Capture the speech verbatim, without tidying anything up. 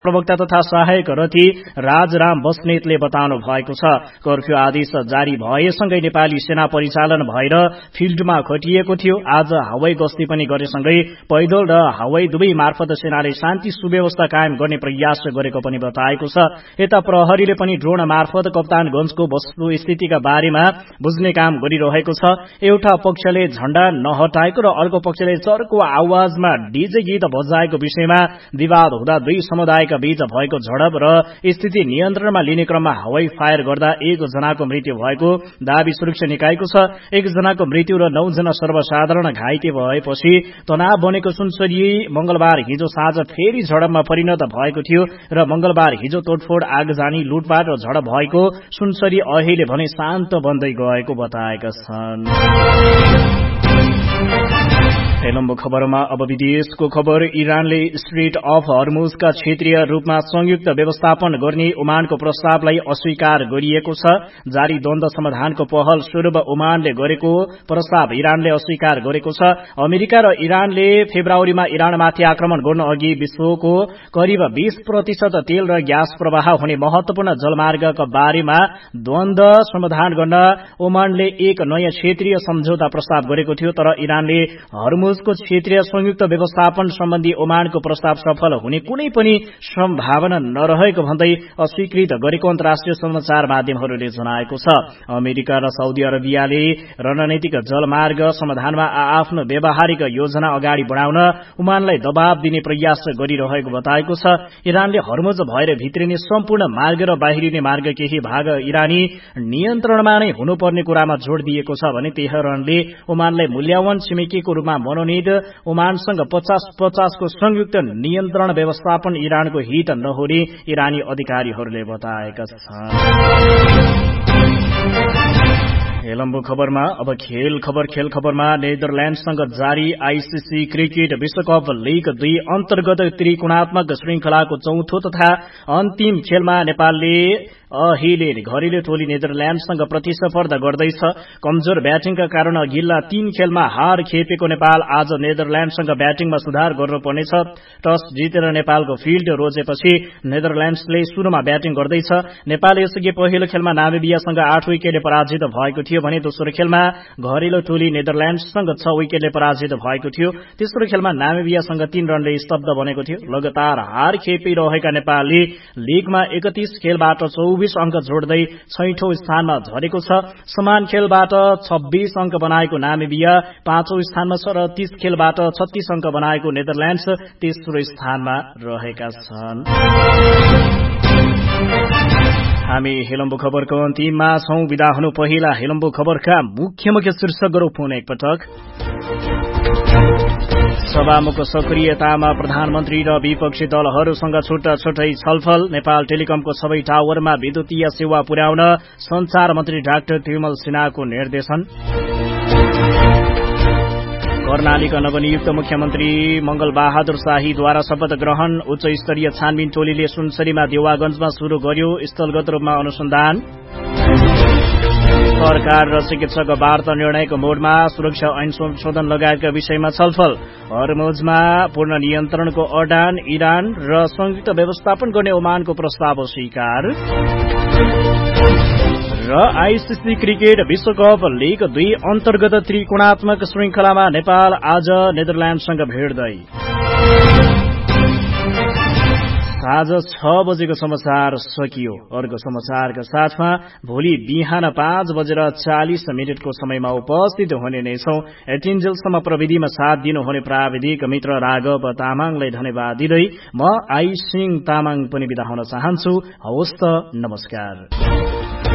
प्रवक्ता तथा सहायक रथी राजराम बस्नेतले बताउनु भएको छ। कर्फ्यू आदेश जारी भएसँगै नेपाली सेना परिचालन भएर फिल्डमा खटिएको थियो। आज हवाई गस्ती पनि गरेसँगै पैदल र हवाई दुवै मार्फत सेनाले शान्ति सुव्यवस्था कायम गर्ने प्रयास गरेको पनि बताएको छ। यता प्रहरीले पनि ड्रोन मार्फत कप्तानगञ्जको वस्तुस्थितिका बारेमा बुझ्ने काम गरिरहेको छ। एउटा पक्षले झण्डा नहटाएको र अर्को पक्षले चर्को आवाजमा डीजे गीत बजाएको विषयमा विवाद हुँदा दुई समुदाय बीच भएको झडप र स्थिति नियन्त्रणमा लिने क्रममा हवाई फायर गर्दा एक जनाको मृत्यु भएको दावी सुरक्षा निकायको छ। एक जनाको मृत्यु र नौ जना सर्वसाधारण घाइते भएपछि तनाव बनेको सुनसरी मंगलबार हिजो साँझ फेरि झडपमा परिणत भएको थियो र मंगलबार हिजो तोडफोड आगजनी लुटपाट र झडप भएको सुनसरी अहिले भने शान्त बन्दै गएको बताएका छन्। हेलम्बो खबरमा अब विदेशको खबर। इरानले स्ट्रेट अफ हर्मुजका क्षेत्रीय रूपमा संयुक्त व्यवस्थापन गर्ने ओमानको प्रस्तावलाई अस्वीकार गरिएको छ। जारी द्वन्द समाधानको पहल स्वरूप ओमानले गरेको प्रस्ताव इरानले अस्वीकार गरेको छ। अमेरिका र इरानले फेब्रुअरीमा इरानमाथि आक्रमण गर्न अघि विश्वको करिब बीस प्रतिशत तेल र ग्यास प्रवाह हुने महत्वपूर्ण जलमार्गका बारेमा द्वन्द समाधान गर्न ओमानले एक नयाँ क्षेत्रीय सम्झौता प्रस्ताव गरेको थियो। तर इरानले हर्मुज को क्षेत्रीय संयुक्त व्यवस्थापन सम्बन्धी ओमानको प्रस्ताव सफल हुने कुनै पनि सम्भावना नरहेको भन्दै अस्वीकृत गरेको अन्तर्राष्ट्रिय समाचार माध्यमहरूले जनाएको छ। अमेरिका र साउदी अरबियाले रणनीतिक जलमार्ग समाधानमा आफ्नो व्यावहारिक योजना अगाडि बढाउन ओमानलाई दबाव दिने प्रयास गरिरहेको बताएको छ। इरानले हर्मुज भएर भित्रिने सम्पूर्ण मार्ग र बाहिरिने मार्ग केही भाग इरानी नियन्त्रणमा नै हुनुपर्ने कुरामा जोड़ दिएको छ भने तेहरानले ओमानलाई मूल्यवान छिमेकीको रूपमा मनोनीत ओमानसँग पचास पचासको संयुक्त नियन्त्रण व्यवस्थापन इरानको हित नहुने इरानी अधिकारीहरूले बताएका छन्। हेलम्बो खबरमा अब खेल खबर। खेल खबरमा नेदरल्याण्डसँग जारी आईसीसी क्रिकेट विश्वकप लीग दुई अन्तर्गत त्रिकोणात्मक श्रृंखलाको चौथो तथा अन्तिम खेलमा नेपालले अहिले घरेलु टोली नेदरल्याण्डसँग प्रतिस्पर्धा गर्दैछ। कमजोर ब्याटिङका कारण अघिल्ला तीन खेलमा हार खेपेको नेपाल आज नेदरल्याण्डसँग ब्याटिङमा सुधार गर्नुपर्नेछ। टस जितेर नेपालको फिल्ड रोजेपछि नेदरल्याण्डसले सुरुमा ब्याटिङ गर्दैछ। नेपाल यसअघि पहिलो खेलमा नामिबियासँग आठ विकेटले पराजित भएको थियो भने दोस्रो खेलमा घरेलु टोली नेदरल्याण्डसँग छ विकेटले पराजित भएको थियो। तेस्रो खेलमा नामिबियासँग तीन रनले स्तब्ध बनेको थियो। लगातार हार खेपिरहेका नेपालले लीगमा एकतीस खेलबाट चौबीस अंक जोड्दै छैठौं स्थानमा झरेको छ। समान खेलबाट छब्बीस अंक बनाएको नामिबिया पाँचौं स्थानमा छ र तीस खेलबाट छत्तीस अंक बनाएको नेदरल्याण्ड्स तेस्रो स्थानमा रहेका छन्। हामी हेलम्बो खबरको अन्तिममा छौं। विदा हुनु पहिला हेलम्बो खबरका मुख्य मुख्य शीर्षकहरू पुनः एकपटक। सभामुख सक्रियतामा प्रधानमन्त्री र विपक्षी दलहरूसँग छुट्टा छुट्टै छलफल। नेपाल टेलिकमको सबै टावरमा विद्युतीय सेवा पुर्याउन संचार मन्त्री डाक्टर तिमल सिन्हाको निर्देशन। कर्णालीका नवनियुक्त मुख्यमन्त्री मंगल बहादुर शाहीद्वारा शपथ ग्रहण। उच्च स्तरीय छानबिन टोलीले सुनसरीमा देवागंजमा शुरू गर्यो स्थलगत रूपमा अनुसन्धान। सरकार र चिकित्सक वार्ता निर्णयको मोडमा सुरक्षा ऐन संशोधन लगायतका विषयमा छलफल। हर्मुजमा पूर्ण नियन्त्रणको अडान इरान र संयुक्त व्यवस्थापन गर्ने ओमानको प्रस्ताव स्वीकार। र आईसीसी क्रिकेट विश्वकप लीग दुई अन्तर्गत त्रिकोणात्मक श्रृंखलामा नेपाल आज नेदरल्याण्डसँग भिड्दै। साँझ छ बजेको समाचार सकियो। अर्को समाचारका साथमा भोलि बिहान पाँच बजेर चालिस मिनटको समयमा उपस्थित हुने नै छौं। एटिन्जेलसम्म प्रविधिमा साथ दिनुहुने प्राविधिक मित्र राघव तामाङलाई धन्यवाद दिँदै म आई सिंह तामाङ पनि बिदा हुन चाहन्छु। हवस् त, नमस्कार।